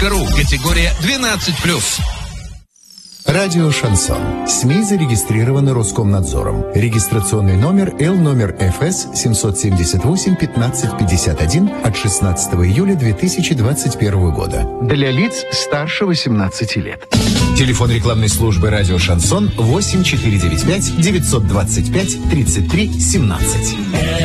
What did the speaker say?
kp.ru. Категория 12+. Радио «Шансон». СМИ зарегистрированы Роскомнадзором. Регистрационный номер Л ФС 778-1551 от 16 июля 2021 года. Для лиц старше 18 лет. Телефон рекламной службы «Радио Шансон» 8495 925 33 17.